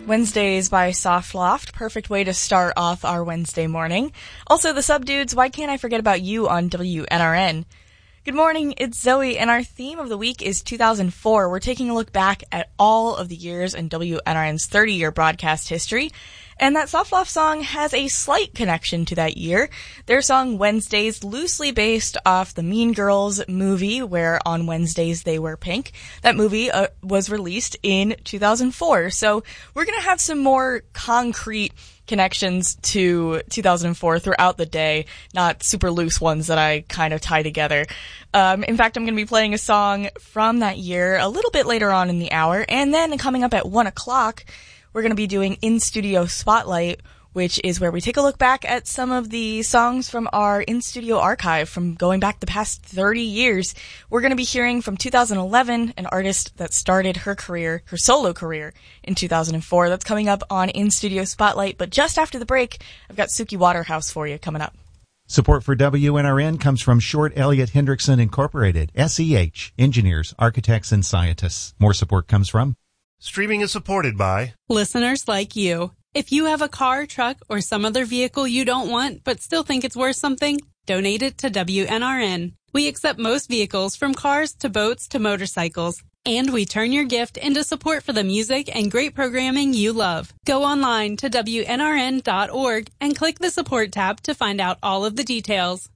Wednesdays by Soft Loft, perfect way to start off our Wednesday morning. Also, the Subdudes, Why Can't I Forget About You on WNRN. Good morning, it's Zoe, and our theme of the week is 2004. We're taking a look back at all of the years in WNRN's 30-year broadcast history, and that Soft Loft song has a slight connection to that year. Their song Wednesdays, loosely based off the Mean Girls movie, where on Wednesdays they wear pink. That movie was released in 2004, so we're going to have some more concrete connections to 2004 throughout the day, not super loose ones that I kind of tie together. In fact, I'm going to be playing a song from that year a little bit later on in the hour, and then coming up at 1 o'clock, we're going to be doing In-Studio Spotlight, which is where we take a look back at some of the songs from our in-studio archive from going back the past 30 years. We're going to be hearing from 2011, an artist that started her solo career in 2004. That's coming up on In-Studio Spotlight, but just after the break, I've got Suki Waterhouse for you coming up. Support for WNRN comes from Short Elliott Hendrickson Incorporated, SEH, engineers, architects, and scientists. More support comes from Streaming is supported by listeners like you. If you have a car, truck, or some other vehicle you don't want but still think it's worth something, donate it to WNRN. We accept most vehicles from cars to boats to motorcycles. And we turn your gift into support for the music and great programming you love. Go online to WNRN.org and click the support tab to find out all of the details.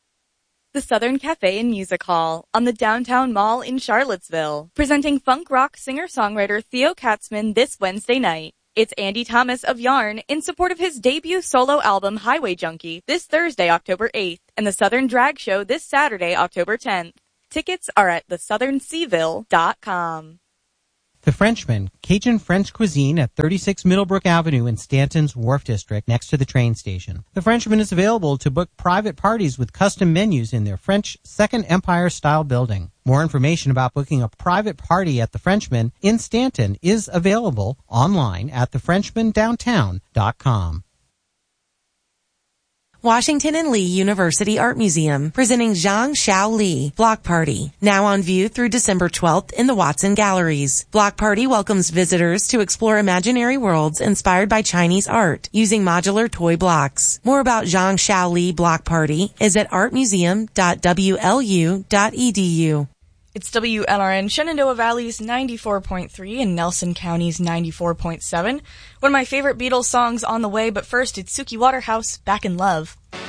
The Southern Cafe and Music Hall on the Downtown Mall in Charlottesville, presenting funk rock singer-songwriter Theo Katzman this Wednesday night. It's Andy Thomas of Yarn in support of his debut solo album Highway Junkie this Thursday, October 8th, and the Southern Drag Show this Saturday, October 10th. Tickets are at thesouthernseaville.com. The Frenchman, Cajun French cuisine at 36 Middlebrook Avenue in Stanton's Wharf District next to the train station. The Frenchman is available to book private parties with custom menus in their French Second Empire-style building. More information about booking a private party at The Frenchman in Stanton is available online at thefrenchmandowntown.com. Washington and Lee University Art Museum, presenting Zhang Xiao Li Block Party, now on view through December 12th in the Watson Galleries. Block Party welcomes visitors to explore imaginary worlds inspired by Chinese art using modular toy blocks. More about Zhang Xiao Li Block Party is at artmuseum.wlu.edu. It's WNRN, Shenandoah Valley's 94.3 and Nelson County's 94.7. One of my favorite Beatles songs on the way, but first it's Suki Waterhouse, Back in Love.